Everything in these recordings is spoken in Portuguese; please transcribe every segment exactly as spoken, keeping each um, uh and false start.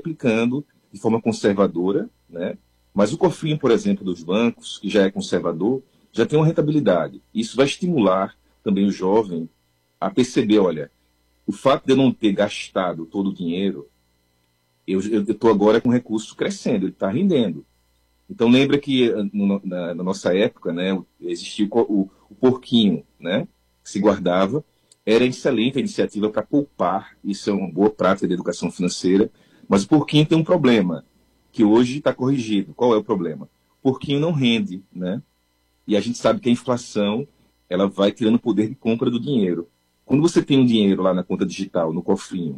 aplicando de forma conservadora, né? Mas o cofrinho, por exemplo, dos bancos, que já é conservador, já tem uma rentabilidade. Isso vai estimular também o jovem a perceber, olha, o fato de eu não ter gastado todo o dinheiro, eu estou agora com o recurso crescendo, ele está rendendo. Então lembra que no, na, na nossa época, né, existia o, o, o porquinho, né, que se guardava, era excelente a iniciativa para poupar, isso é uma boa prática de educação financeira, mas o porquinho tem um problema, que hoje está corrigido. Qual é o problema? O porquinho não rende, né? E a gente sabe que a inflação, ela vai tirando o poder de compra do dinheiro. Quando você tem um dinheiro lá na conta digital, no cofrinho,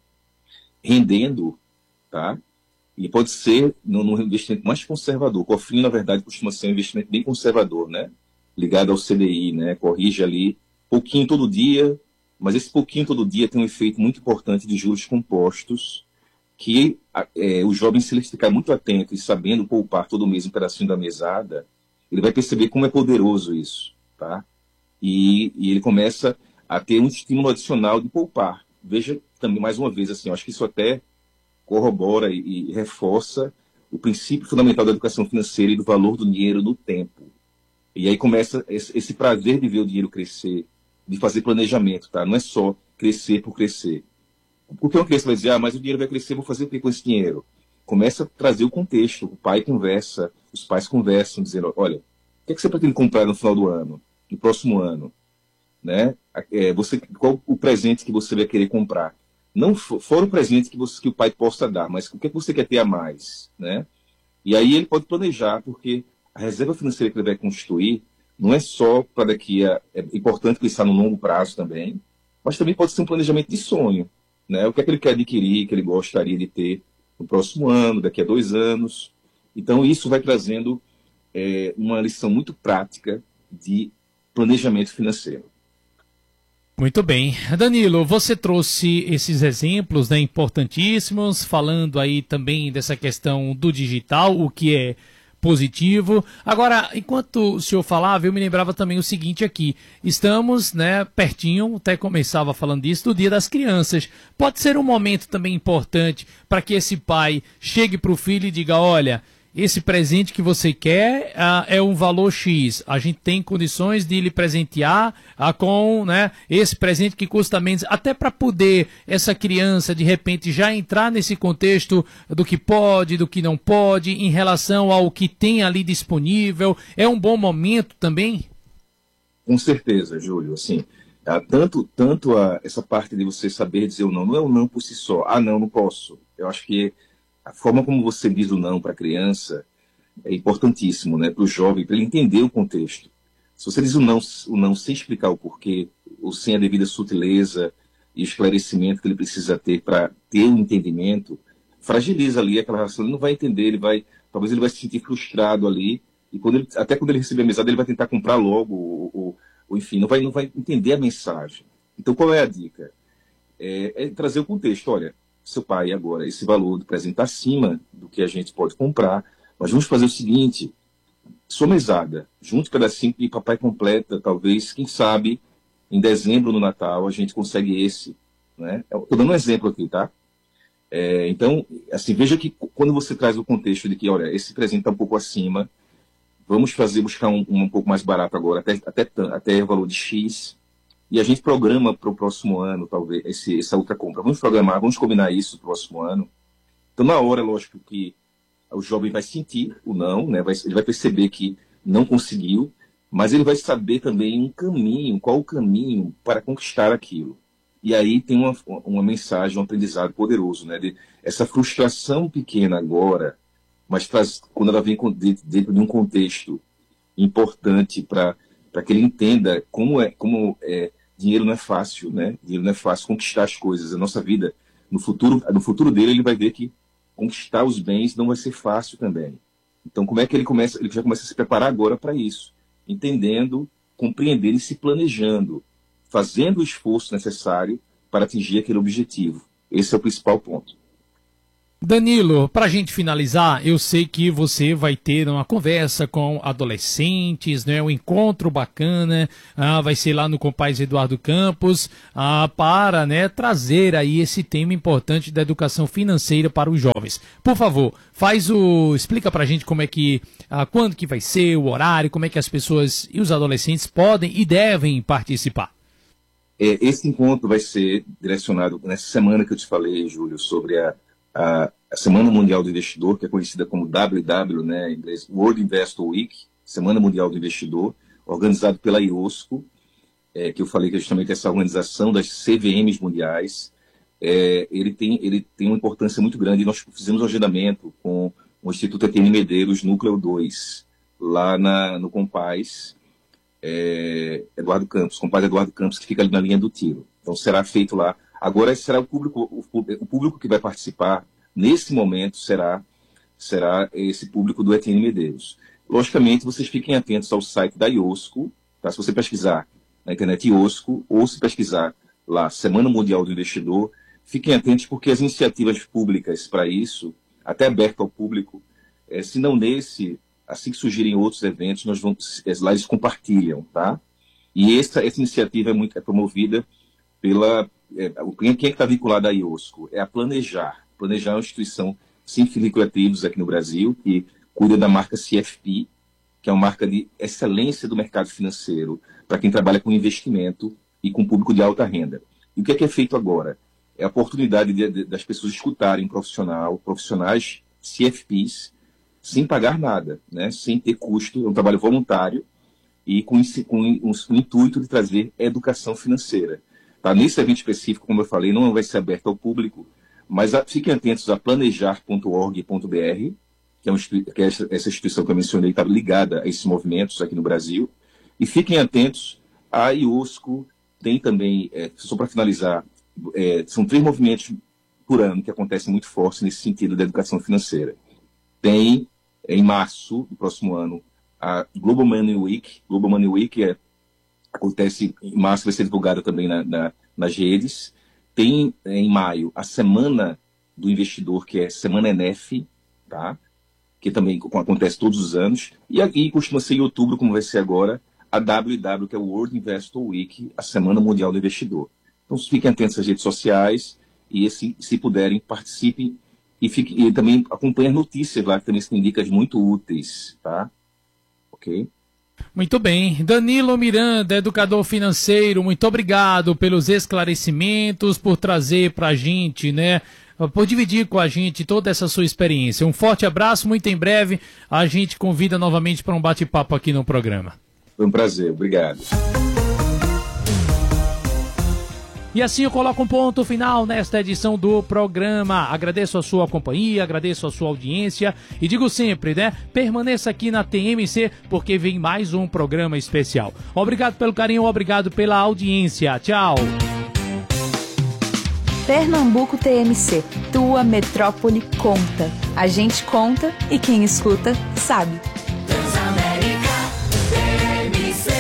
rendendo, tá? E pode ser no, no investimento mais conservador. O cofrinho, na verdade, costuma ser um investimento bem conservador, né? Ligado ao C D I, né? Corrige ali, pouquinho todo dia, mas esse pouquinho todo dia tem um efeito muito importante de juros compostos, que é, o jovem, se ele ficar muito atento e sabendo poupar todo mês um pedacinho da mesada, ele vai perceber como é poderoso isso, tá? E, e ele começa a ter um estímulo adicional de poupar. Veja também, mais uma vez, assim, eu acho que isso até corrobora e, e reforça o princípio fundamental da educação financeira e do valor do dinheiro no tempo. E aí começa esse, esse prazer de ver o dinheiro crescer, de fazer planejamento, tá? Não é só crescer por crescer. Porque uma criança vai dizer, ah, mas o dinheiro vai crescer, vou fazer o que com esse dinheiro? Começa a trazer o contexto, o pai conversa, os pais conversam, dizendo, olha, o que, é que você pretende comprar no final do ano, no próximo ano? Né? É, você, qual o presente que você vai querer comprar? Não for, fora o presente que, você, que o pai possa dar, mas o que, é que você quer ter a mais? Né? E aí ele pode planejar, porque a reserva financeira que ele vai constituir não é só para daqui a... É importante pensar no longo prazo também, mas também pode ser um planejamento de sonho. Né? O que é que ele quer adquirir, que ele gostaria de ter no próximo ano, daqui a dois anos. Então, isso vai trazendo é, uma lição muito prática de planejamento financeiro. Muito bem. Danilo, você trouxe esses exemplos, né, importantíssimos, falando aí também dessa questão do digital, o que é positivo. Agora, enquanto o senhor falava, eu me lembrava também o seguinte aqui, estamos, né, pertinho, até começava falando disso, do Dia das Crianças. Pode ser um momento também importante para que esse pai chegue para o filho e diga, olha, esse presente que você quer ah, é um valor X. A gente tem condições de lhe presentear ah, com, né, esse presente que custa menos. Até para poder essa criança, de repente, já entrar nesse contexto do que pode, do que não pode, em relação ao que tem ali disponível. É um bom momento também? Com certeza, Júlio. Assim, ah, tanto, tanto a, essa parte de você saber dizer o não, não é o não por si só. Ah, não, não posso. Eu acho que a forma como você diz o não para a criança é importantíssimo, né, para o jovem, para ele entender o contexto. Se você diz o não, o não sem explicar o porquê, ou sem a devida sutileza e esclarecimento que ele precisa ter para ter um entendimento, fragiliza ali aquela relação. Ele não vai entender, ele vai, talvez ele vai se sentir frustrado ali, e quando ele, até quando ele receber a mesada, ele vai tentar comprar logo, ou, ou, ou enfim, não vai, não vai entender a mensagem. Então, qual é a dica? É, é trazer o contexto. Olha, seu pai, agora, esse valor do presente está acima do que a gente pode comprar, mas vamos fazer o seguinte, sua mesada, junte um pedacinho e papai completa, talvez, quem sabe, em dezembro, no Natal, a gente consegue esse. Né? Estou dando um exemplo aqui, tá? É, então, assim, veja que quando você traz o contexto de que, olha, esse presente está um pouco acima, vamos fazer, buscar um, um, um pouco mais barato agora, até, até, até o valor de X, e a gente programa para o próximo ano, talvez, esse, essa outra compra. Vamos programar, vamos combinar isso no próximo ano. Então, na hora, lógico que o jovem vai sentir o não, né? vai, ele vai perceber que não conseguiu, mas ele vai saber também um caminho, qual o caminho para conquistar aquilo. E aí tem uma, uma mensagem, um aprendizado poderoso, né? De essa frustração pequena agora, mas traz, quando ela vem dentro de um contexto importante para que ele entenda como é, como é, dinheiro não é fácil, né? Dinheiro não é fácil conquistar as coisas. A nossa vida, no futuro, no futuro dele, ele vai ver que conquistar os bens não vai ser fácil também. Então, como é que ele começa? Ele já começa a se preparar agora para isso, entendendo, compreendendo e se planejando, fazendo o esforço necessário para atingir aquele objetivo. Esse é o principal ponto. Danilo, para a gente finalizar, eu sei que você vai ter uma conversa com adolescentes, né, um encontro bacana, ah, vai ser lá no Compaz Eduardo Campos, ah, para, né, trazer aí esse tema importante da educação financeira para os jovens. Por favor, faz o, explica para a gente como é que, ah, quando que vai ser, o horário, como é que as pessoas e os adolescentes podem e devem participar. É, esse encontro vai ser direcionado nessa semana que eu te falei, Júlio, sobre a A, a Semana Mundial do Investidor, que é conhecida como W W, né, em inglês, World Investor Week, Semana Mundial do Investidor, organizado pela I O S C O, é, que eu falei que é justamente essa organização das C V Ms mundiais. É, ele, tem, ele tem uma importância muito grande. Nós fizemos um agendamento com o Instituto Etienne Medeiros, Núcleo dois, lá na, no Compaz é, Eduardo Campos, Compaz Eduardo Campos, que fica ali na linha do tiro. Então será feito lá. Agora, esse será o público, o, o público que vai participar, nesse momento, será, será esse público do Etienne Medeiros. Logicamente, vocês fiquem atentos ao site da I O S C O, tá? Se você pesquisar na internet I O S C O, ou se pesquisar lá, Semana Mundial do Investidor, fiquem atentos porque as iniciativas públicas para isso, até aberto ao público, é, se não nesse, assim que surgirem outros eventos, nós vamos, as lives compartilham, tá? E essa, essa iniciativa é, muito, é promovida pela... É, quem é que está vinculado à I O S C O? É a Planejar. Planejar é uma instituição sem fins lucrativos aqui no Brasil, que cuida da marca C F P, que é uma marca de excelência do mercado financeiro, para quem trabalha com investimento e com público de alta renda. E o que é que é feito agora? É a oportunidade de, de, das pessoas escutarem profissional, profissionais C F Ps, sem pagar nada, né? Sem ter custo, é um trabalho voluntário, e com, com um, um intuito de trazer educação financeira. Tá? Nesse evento específico, como eu falei, não vai ser aberto ao público, mas a, fiquem atentos a planejar ponto org ponto b r, que é, um, que é essa, essa instituição que eu mencionei, está ligada a esses movimentos aqui no Brasil, e fiquem atentos à I O S C O, tem também, é, só para finalizar, é, são três movimentos por ano que acontecem muito fortes nesse sentido da educação financeira. Tem, em março do próximo ano, a Global Money Week. Global Money Week é acontece em março, vai ser divulgada também na, na, nas redes. Tem em maio a Semana do Investidor, que é Semana N F, tá? Que também acontece todos os anos. E aqui costuma ser em outubro, como vai ser agora, a W W, que é o World Investor Week, a Semana Mundial do Investidor. Então fiquem atentos às redes sociais e, se, se puderem, participem e, fiquem, e também acompanhem as notícias lá, que também são dicas muito úteis, tá? Ok? Muito bem. Danilo Miranda, educador financeiro, muito obrigado pelos esclarecimentos, por trazer para a gente, né, por dividir com a gente toda essa sua experiência. Um forte abraço, muito em breve a gente convida novamente para um bate-papo aqui no programa. Foi um prazer, obrigado. E assim eu coloco um ponto final nesta edição do programa. Agradeço a sua companhia, agradeço a sua audiência e digo sempre, né? Permaneça aqui na T M C porque vem mais um programa especial. Obrigado pelo carinho, obrigado pela audiência. Tchau. Pernambuco T M C, tua metrópole conta. A gente conta e quem escuta sabe. Transamérica T M C.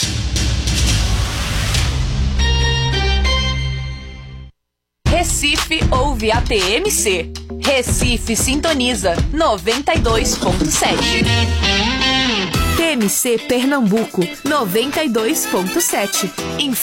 Recife ouve a T M C. Recife sintoniza noventa e dois ponto sete. T M C Pernambuco noventa e dois ponto sete.